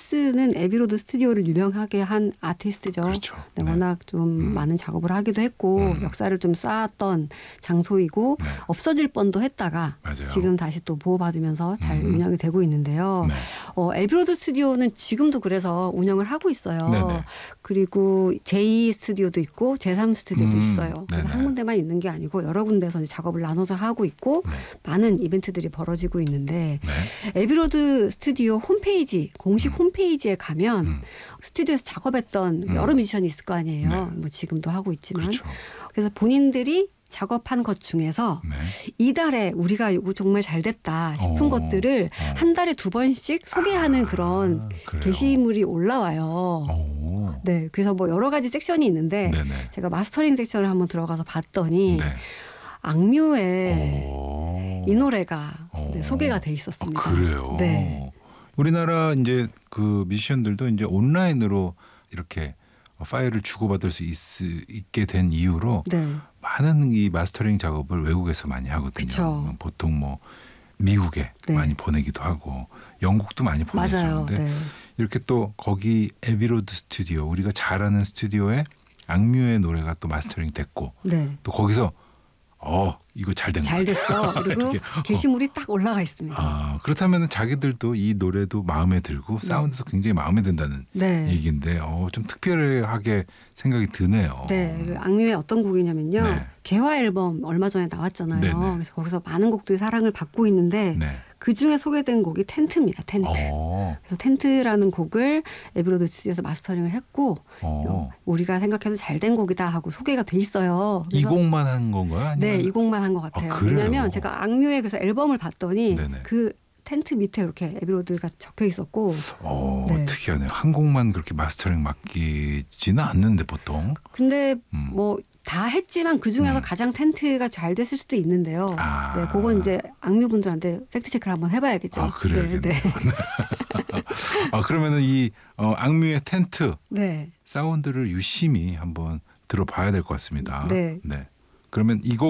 크리스는 에비로드 스튜디오를 유명하게 한 아티스트죠. 그렇죠. 네, 워낙 좀 많은 작업을 하기도 했고 역사를 좀 쌓았던 장소이고 네. 없어질 뻔도 했다가 맞아요. 지금 다시 또 보호받으면서 잘 운영이 되고 있는데요. 네. 에비로드 스튜디오는 지금도 그래서 운영을 하고 있어요. 네네. 그리고 제2 스튜디오도 있고 제3 스튜디오도 있어요. 그래서 네네. 한 군데만 있는 게 아니고 여러 군데에서 이제 작업을 나눠서 하고 있고 네. 많은 이벤트들이 벌어지고 있는데 네. 에비로드 스튜디오 홈페이지 공식 홈페이지에 가면 스튜디오에서 작업했던 여러 뮤지션이 있을 거 아니에요. 네. 뭐 지금도 하고 있지만 그렇죠. 그래서 본인들이 작업한 것 중에서 네. 이달에 우리가 이거 정말 잘 됐다 싶은 것들을 한 달에 2번씩 소개하는 그런 그래요? 게시물이 올라와요. 오. 네, 그래서 뭐 여러 가지 섹션이 있는데 네네. 제가 마스터링 섹션을 한번 들어가서 봤더니 네. 악뮤의 오. 이 노래가 오. 네, 소개가 돼 있었습니다. 그래요. 네. 우리나라 이제 그 뮤지션들도 이제 온라인으로 이렇게 파일을 주고받을 수 있게 된 이유로 네. 많은 이 마스터링 작업을 외국에서 많이 하거든요. 그쵸. 보통 뭐 미국에 네. 많이 보내기도 하고 영국도 많이 보내죠. 맞아요. 근데 네. 이렇게 또 거기 에비로드 스튜디오 우리가 잘 아는 스튜디오에 악뮤의 노래가 또 마스터링 됐고 네. 또 거기서 이거 잘 된 거 잘 됐어. 그리고 이렇게, 게시물이 딱 올라가 있습니다. 그렇다면 자기들도 이 노래도 마음에 들고 사운드도 굉장히 마음에 든다는 네. 얘기인데 좀 특별하게 생각이 드네요. 네, 그 악뮤의 어떤 곡이냐면요. 네. 개화 앨범 얼마 전에 나왔잖아요. 네네. 그래서 거기서 많은 곡들이 사랑을 받고 있는데 네. 그 중에 소개된 곡이 텐트입니다. 텐트. 그래서 텐트라는 곡을 에비로드 스튜디오에서 마스터링을 했고 우리가 생각해도 잘된 곡이다 하고 소개가 돼 있어요. 이 곡만 한 건가요? 아니면? 네, 이 곡만 한 것 같아요. 그래요? 왜냐하면 제가 악뮤의 그래서 앨범을 봤더니 네네. 그 텐트 밑에 이렇게 에비로드가 적혀 있었고. 네. 특이하네요. 한 곡만 그렇게 마스터링 맡기지는 않는데 보통. 근데 뭐 다 했지만 그 중에서 가장 텐트가 잘 됐을 수도 있는데요. 네, 그건 이제 악뮤분들한테 팩트 체크를 한번 해봐야겠죠. 그래야겠네요. 네, 네. 그러면은 이 악뮤의 텐트 네. 사운드를 유심히 한번 들어봐야 될 것 같습니다. 네. 그러면 이 곡